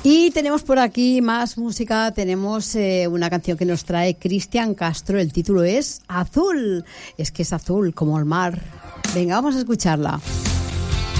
Y tenemos por aquí más música, tenemos una canción que nos trae Cristian Castro, el título es Azul, es que es azul como el mar. Venga, vamos a escucharla.